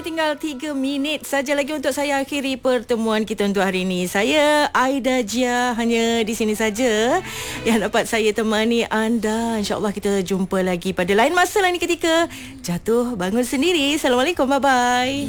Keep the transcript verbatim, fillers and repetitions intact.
tinggal tiga minit saja lagi untuk saya akhiri pertemuan kita untuk hari ini. Saya Aida Jia hanya di sini saja yang dapat saya temani anda. InsyaAllah kita jumpa lagi pada lain masa, lain ketika. Jatuh bangun sendiri. Assalamualaikum, bye-bye.